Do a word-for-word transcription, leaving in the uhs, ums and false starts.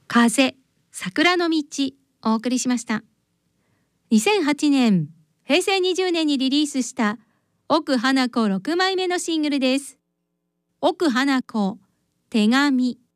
風、桜の道お送りしました。にせんはちねん、へいせいにじゅうねんにリリースした奥花子ろくまいめのシングルです。奥花子、手紙。